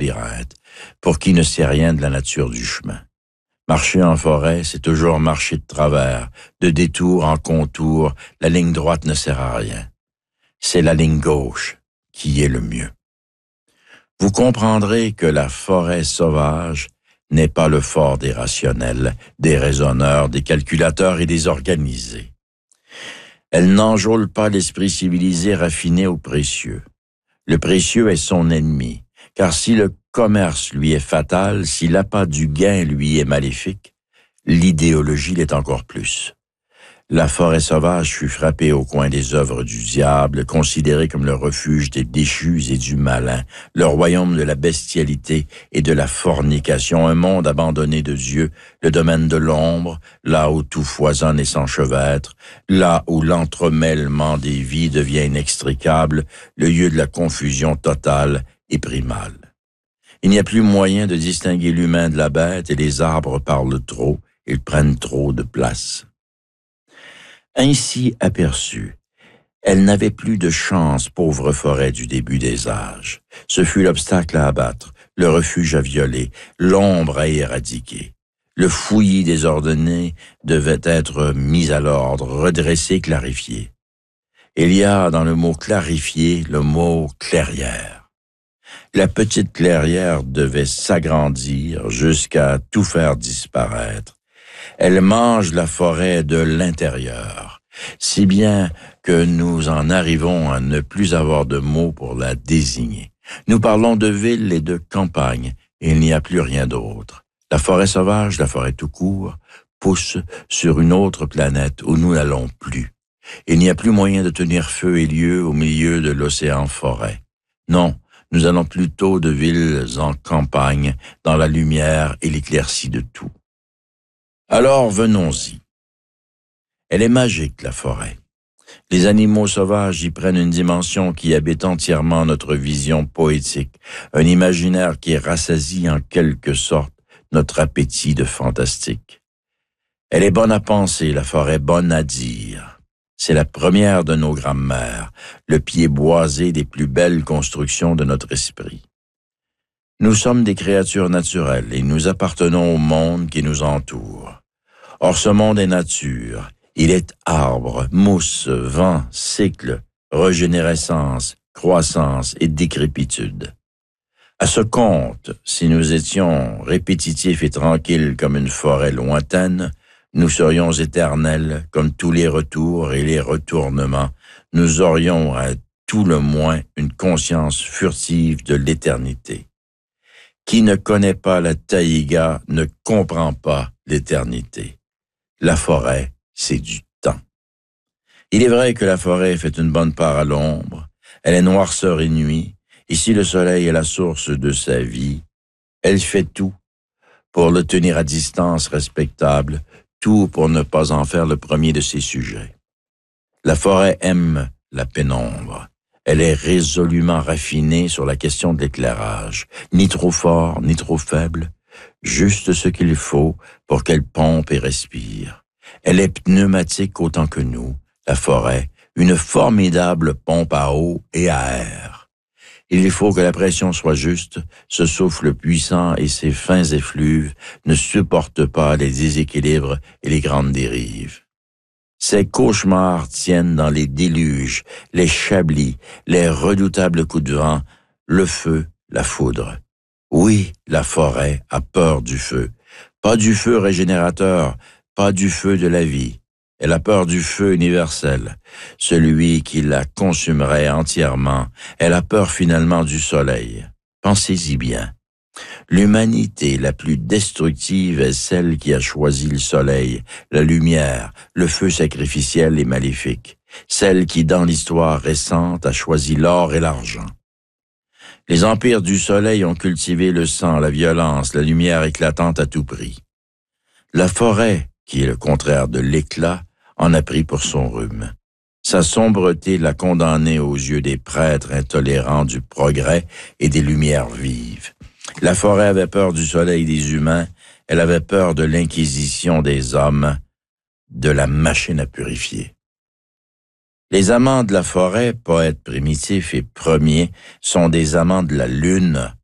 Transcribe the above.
labyrinthe, pour qui ne sait rien de la nature du chemin. Marcher en forêt, c'est toujours marcher de travers, de détour en contour, la ligne droite ne sert à rien. C'est la ligne gauche qui est le mieux. Vous comprendrez que la forêt sauvage n'est pas le fort des rationnels, des raisonneurs, des calculateurs et des organisés. Elle n'enjôle pas l'esprit civilisé, raffiné ou précieux. Le précieux est son ennemi, car si le commerce lui est fatal, si l'appât du gain lui est maléfique, l'idéologie l'est encore plus. La forêt sauvage fut frappée au coin des œuvres du diable, considérée comme le refuge des déchus et du malin, le royaume de la bestialité et de la fornication, un monde abandonné de Dieu, le domaine de l'ombre, là où tout foisonne et s'enchevêtre, là où l'entremêlement des vies devient inextricable, le lieu de la confusion totale et primale. Il n'y a plus moyen de distinguer l'humain de la bête et les arbres parlent trop, ils prennent trop de place. Ainsi aperçue, elle n'avait plus de chance, pauvre forêt du début des âges. Ce fut l'obstacle à abattre, le refuge à violer, l'ombre à éradiquer. Le fouillis désordonné devait être mis à l'ordre, redressé, clarifié. Il y a dans le mot clarifier le mot clairière. La petite clairière devait s'agrandir jusqu'à tout faire disparaître. Elle mange la forêt de l'intérieur, si bien que nous en arrivons à ne plus avoir de mots pour la désigner. Nous parlons de ville et de campagne, et il n'y a plus rien d'autre. La forêt sauvage, la forêt tout court, pousse sur une autre planète où nous n'allons plus. Il n'y a plus moyen de tenir feu et lieu au milieu de l'océan forêt. Non, nous allons plutôt de villes en campagne, dans la lumière et l'éclaircie de tout. Alors venons-y. Elle est magique, la forêt. Les animaux sauvages y prennent une dimension qui habite entièrement notre vision poétique, un imaginaire qui rassasie en quelque sorte notre appétit de fantastique. Elle est bonne à penser, la forêt bonne à dire. C'est la première de nos grammaires, le pied boisé des plus belles constructions de notre esprit. Nous sommes des créatures naturelles et nous appartenons au monde qui nous entoure. Or, ce monde est nature. Il est arbre, mousse, vent, cycle, régénérescence, croissance et décrépitude. À ce compte, si nous étions répétitifs et tranquilles comme une forêt lointaine, nous serions éternels comme tous les retours et les retournements. Nous aurions à tout le moins une conscience furtive de l'éternité. Qui ne connaît pas la taïga ne comprend pas l'éternité. La forêt, c'est du temps. Il est vrai que la forêt fait une bonne part à l'ombre, elle est noirceur et nuit, et si le soleil est la source de sa vie, elle fait tout pour le tenir à distance respectable, tout pour ne pas en faire le premier de ses sujets. La forêt aime la pénombre. Elle est résolument raffinée sur la question de l'éclairage, ni trop fort, ni trop faible, juste ce qu'il faut pour qu'elle pompe et respire. Elle est pneumatique autant que nous, la forêt, une formidable pompe à eau et à air. Il faut que la pression soit juste, ce souffle puissant et ses fins effluves ne supportent pas les déséquilibres et les grandes dérives. Ces cauchemars tiennent dans les déluges, les chablis, les redoutables coups de vent, le feu, la foudre. Oui, la forêt a peur du feu. Pas du feu régénérateur, pas du feu de la vie. Elle a peur du feu universel, celui qui la consumerait entièrement. Elle a peur finalement du soleil. Pensez-y bien. L'humanité la plus destructive est celle qui a choisi le soleil, la lumière, le feu sacrificiel et maléfique. Celle qui, dans l'histoire récente, a choisi l'or et l'argent. Les empires du soleil ont cultivé le sang, la violence, la lumière éclatante à tout prix. La forêt, qui est le contraire de l'éclat, en a pris pour son rhume. Sa sombreté l'a condamnée aux yeux des prêtres intolérants du progrès et des lumières vives. La forêt avait peur du soleil des humains, elle avait peur de l'inquisition des hommes, de la machine à purifier. Les amants de la forêt, poètes primitifs et premiers, sont des amants de la lune,